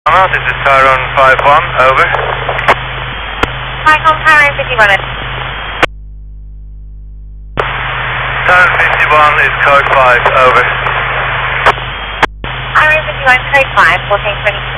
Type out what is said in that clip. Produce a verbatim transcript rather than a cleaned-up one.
This is Tyrone five one, over. Tyrone, Tyrone fifty-one. Tyrone fifty-one is code five, over. Tyrone fifty-one, code five, fourteen twenty-two.